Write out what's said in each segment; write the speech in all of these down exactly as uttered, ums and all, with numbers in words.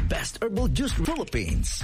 best herbal juice Philippines.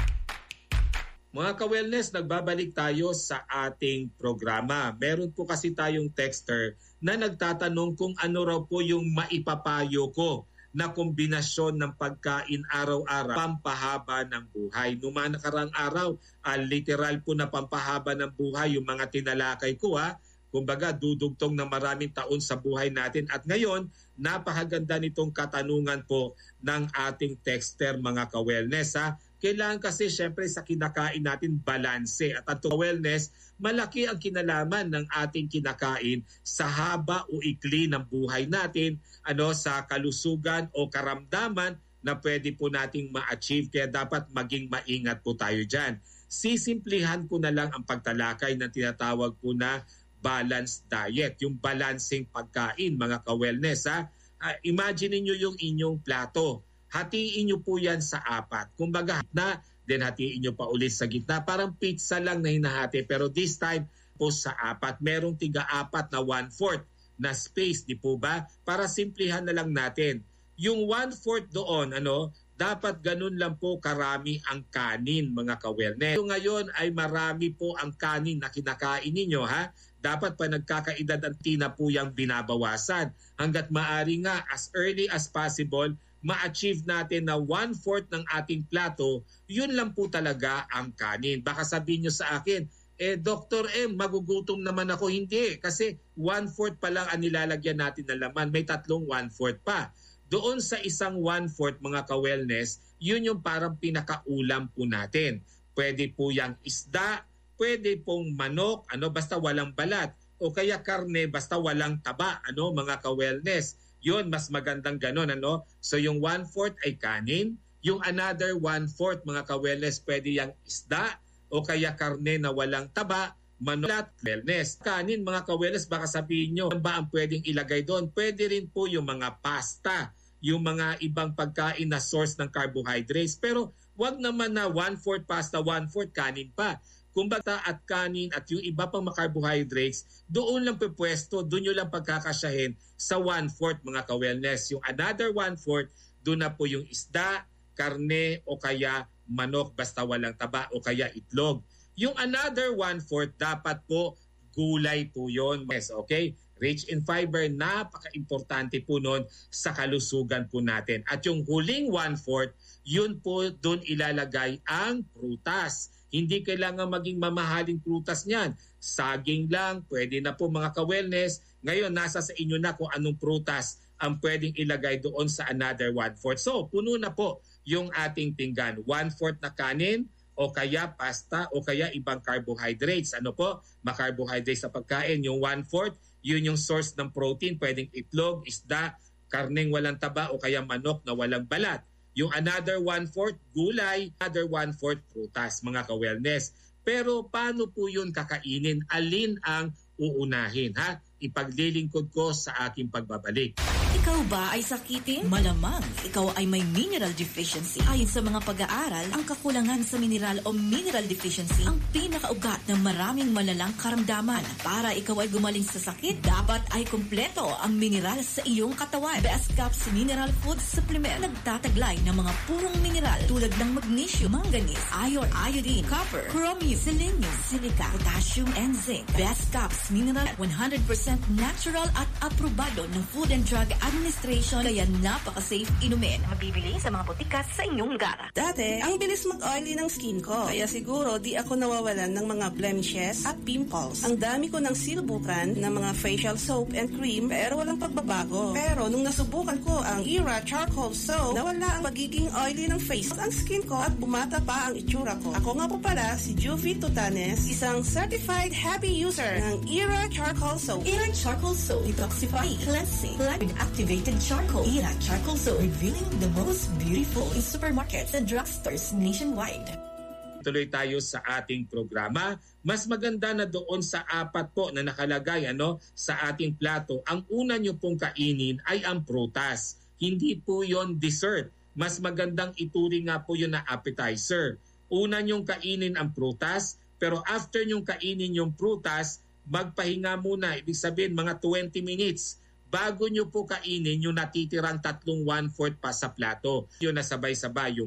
Mga ka-wellness, nagbabalik tayo sa ating programa. Meron po kasi tayong texter na nagtatanong kung ano raw po yung maipapayo ko na kombinasyon ng pagkain araw-araw pampahaba ng buhay. Noong mga nakarang araw, uh, literal po na pampahaba ng buhay yung mga tinalakay ko ha. Kumbaga, dudugtong ng maraming taon sa buhay natin. At ngayon, napakaganda nitong katanungan po ng ating texter mga ka-wellness ha. Kailangan kasi syempre sa kinakain natin balanse. At ang wellness, malaki ang kinalaman ng ating kinakain sa haba o ikli ng buhay natin, ano, sa kalusugan o karamdaman na pwede po nating ma-achieve. Kaya dapat maging maingat po tayo dyan. Sisimplihan ko na lang ang pagtalakay ng tinatawag po na balanced diet. Yung balancing pagkain, mga ka-wellness. Ha? Uh, imagine niyo yung inyong plato. Hatiin nyo po yan sa apat. Kumbaga, na, then hatiin nyo pa ulit sa gitna. Parang pizza lang na hinahati. Pero this time po sa apat. Merong tiga-apat na one-fourth na space, di po ba? Para simplihan na lang natin. Yung one-fourth doon, ano, dapat ganun lang po karami ang kanin, mga ka-wellness. So ngayon ay marami po ang kanin na kinakain ninyo, ha? Dapat pa nagkakaedad ang tina po yung binabawasan. Hanggat maaari nga, as early as possible, ma-achieve natin na one-fourth ng ating plato, yun lang po talaga ang kanin. Baka sabihin nyo sa akin, eh Doctor M, magugutom naman ako. Hindi, kasi one-fourth pa lang ang nilalagyan natin na laman. May tatlong one-fourth pa. Doon sa isang one-fourth mga ka-wellness, yun yung parang pinakaulam po natin. Pwede po yung isda, pwede pong manok, ano basta walang balat. O kaya karne, basta walang taba, ano mga ka-wellness. Yun, mas magandang ganon, ano? So yung one-fourth ay kanin, yung another one-fourth, mga ka-wellness, pwede yung isda o kaya karne na walang taba, manok, wellness. Kanin, mga ka-wellness, baka sabihin nyo, ano ba ang pwedeng ilagay doon? Pwede rin po yung mga pasta, yung mga ibang pagkain na source ng carbohydrates. Pero wag naman na one-fourth pasta, one-fourth kanin pa. Kumbaga at kanin at yung iba pang carbohydrates, doon lang pupwesto, doon nyo lang pagkakasyahin sa one-fourth mga ka-wellness. Yung another one-fourth, doon na po yung isda, karne o kaya manok basta walang taba o kaya itlog. Yung another one-fourth, dapat po gulay po yun. Yes, okay? Rich in fiber, napaka-importante po nun sa kalusugan po natin. At yung huling one-fourth, yun po doon ilalagay ang prutas. Hindi kailangan maging mamahaling prutas niyan. Saging lang, pwede na po mga ka-wellness. Ngayon, nasa sa inyo na kung anong prutas ang pwedeng ilagay doon sa another one-fourth. So, puno na po yung ating pinggan. One-fourth na kanin, o kaya pasta, o kaya ibang carbohydrates. Ano po? Ma-carbohydrates sa pagkain. Yung one-fourth, yun yung source ng protein. Pwedeng itlog, isda, karneng walang taba, o kaya manok na walang balat. Yung another one-fourth, gulay, another one-fourth, prutas, mga ka-wellness. Pero paano po yun kakainin? Alin ang uunahin? Ha? Ipaglilingkod ko sa aking pagbabalik. Ikaw ba ay sakitin? Malamang ikaw ay may mineral deficiency. Ayon sa mga pag-aaral, ang kakulangan sa mineral o mineral deficiency ang pinakaugat ng maraming malalang karamdaman. Para ikaw ay gumaling sa sakit, dapat ay kumpleto ang mineral sa iyong katawan. Best Caps Mineral Food Supplement nagtataglay ng mga purong mineral tulad ng magnesium, manganese, iron, iodine, copper, chromium, selenium, silica, potassium, and zinc. Best Caps Mineral one hundred percent natural at aprobado ng Food and Drug Administration, kaya napaka-safe inumin. Mabibili sa mga botikas sa inyong lugar. Dati, ang bilis mag-oily ng skin ko. Kaya siguro di ako nawawalan ng mga blemishes at pimples. Ang dami ko nang sinubukan ng mga facial soap and cream pero walang pagbabago. Pero nung nasubukan ko ang Era Charcoal Soap, nawala ang pagiging oily ng face at ang skin ko at bumata pa ang itsura ko. Ako nga po pala si Juvie Tutanes, isang certified happy user ng Era Charcoal Soap. Era Charcoal Soap, detoxifying, cleansing, activated charcoal. Era Charcoal Soap, revealing the most beautiful in supermarkets and drugstores nationwide. Tuloy tayo sa ating programa. Mas maganda na doon sa apat po na nakalagay ano sa ating plato, ang una nyo pong kainin ay ang prutas. Hindi po yon dessert. Mas magandang ituring nga po yun na appetizer. Una nyong kainin ang prutas, pero after nyong kainin yung prutas, magpahinga muna. Ibig sabihin mga twenty minutes bago nyo po kainin yung natitirang tatlong one-fourth pa sa plato. Yun na sabay-sabay yung